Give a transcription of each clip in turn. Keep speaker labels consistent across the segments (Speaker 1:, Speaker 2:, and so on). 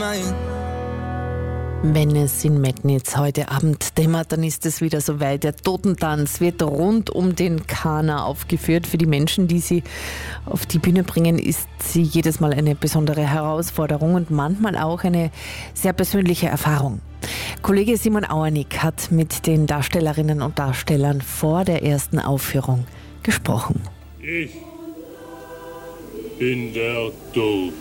Speaker 1: Wenn es in Metnitz heute Abend dämmert, dann ist es wieder soweit. Der Totentanz wird rund um den Kana aufgeführt. Für die Menschen, die sie auf die Bühne bringen, ist sie jedes Mal eine besondere Herausforderung und manchmal auch eine sehr persönliche Erfahrung. Kollege Simon Auernick hat mit den Darstellerinnen und Darstellern vor der ersten Aufführung gesprochen.
Speaker 2: Ich bin der Tod.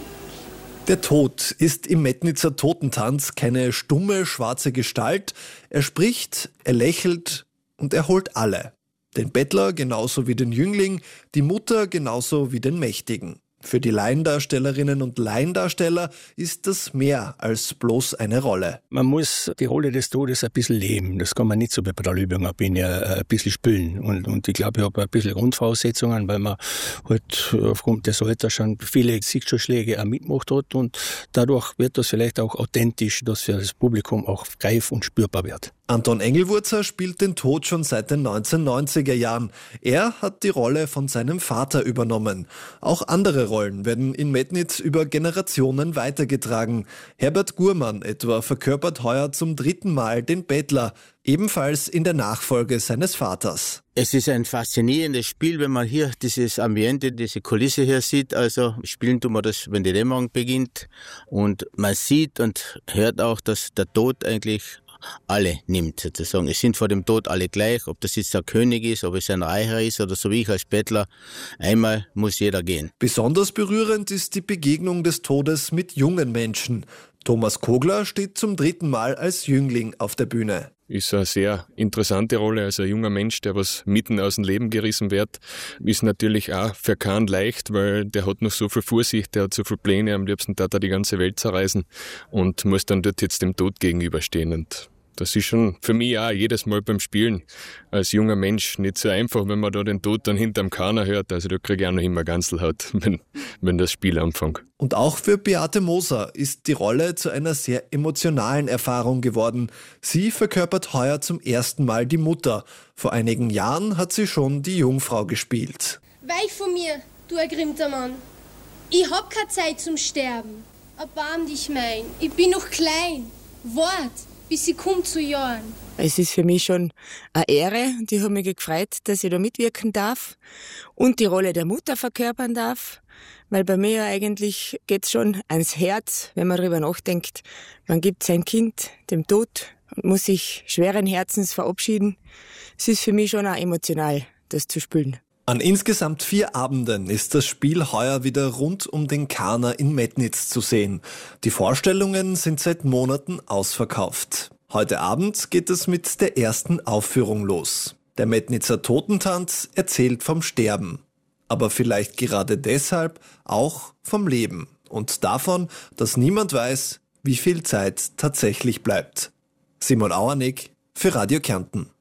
Speaker 3: Der Tod ist im Metnitzer Totentanz keine stumme, schwarze Gestalt. Er spricht, er lächelt und er holt alle. Den Bettler genauso wie den Jüngling, die Mutter genauso wie den Mächtigen. Für die Laiendarstellerinnen und Laiendarsteller ist das mehr als bloß eine Rolle.
Speaker 4: Man muss die Rolle des Todes ein bisschen leben. Das kann man nicht so bei der Übung ein bisschen spielen. Und ich glaube, ich habe ein bisschen Grundvoraussetzungen, weil man halt aufgrund des Alters schon viele Schicksalsschläge auch mitgemacht hat. Und dadurch wird das vielleicht auch authentisch, dass für das Publikum auch greif und spürbar wird.
Speaker 3: Anton Engelwurzer spielt den Tod schon seit den 1990er Jahren. Er hat die Rolle von seinem Vater übernommen. Auch andere Rollen werden in Metnitz über Generationen weitergetragen. Herbert Gurmann etwa verkörpert heuer zum 3. Mal den Bettler, ebenfalls in der Nachfolge seines Vaters.
Speaker 5: Es ist ein faszinierendes Spiel, wenn man hier dieses Ambiente, diese Kulisse hier sieht. Also spielen tun wir das, wenn die Dämmerung beginnt. Und man sieht und hört auch, dass der Tod eigentlich alle nimmt, sozusagen. Es sind vor dem Tod alle gleich, ob das jetzt der König ist, ob es ein Reicher ist oder so wie ich als Bettler. Einmal muss jeder gehen.
Speaker 3: Besonders berührend ist die Begegnung des Todes mit jungen Menschen. Thomas Kogler steht zum 3. Mal als Jüngling auf der Bühne.
Speaker 6: Ist eine sehr interessante Rolle, also ein junger Mensch, der was mitten aus dem Leben gerissen wird, ist natürlich auch für keinen leicht, weil der hat noch so viel vor sich, der hat so viele Pläne, am liebsten darf er die ganze Welt zerreißen und muss dann dort jetzt dem Tod gegenüberstehen. Und das ist schon für mich auch jedes Mal beim Spielen als junger Mensch nicht so einfach, wenn man da den Tod dann hinterm Kana hört. Also da kriege ich auch noch immer Gänsehaut, wenn das Spiel anfängt.
Speaker 3: Und auch für Beate Moser ist die Rolle zu einer sehr emotionalen Erfahrung geworden. Sie verkörpert heuer zum 1. Mal die Mutter. Vor einigen Jahren hat sie schon die Jungfrau gespielt.
Speaker 7: Weich von mir, du ergrimmter Mann. Ich hab keine Zeit zum Sterben. Erbarm dich mein, ich bin noch klein. Wart, bis sie kommt zu Jahren.
Speaker 8: Es ist für mich schon eine Ehre und ich habe mich gefreut, dass ich da mitwirken darf und die Rolle der Mutter verkörpern darf, weil bei mir eigentlich geht's schon ans Herz, wenn man darüber nachdenkt. Man gibt sein Kind dem Tod und muss sich schweren Herzens verabschieden. Es ist für mich schon auch emotional, das zu spielen.
Speaker 3: An insgesamt 4 Abenden ist das Spiel heuer wieder rund um den Kana in Metnitz zu sehen. Die Vorstellungen sind seit Monaten ausverkauft. Heute Abend geht es mit der ersten Aufführung los. Der Metnitzer Totentanz erzählt vom Sterben. Aber vielleicht gerade deshalb auch vom Leben und davon, dass niemand weiß, wie viel Zeit tatsächlich bleibt. Simon Auernick für Radio Kärnten.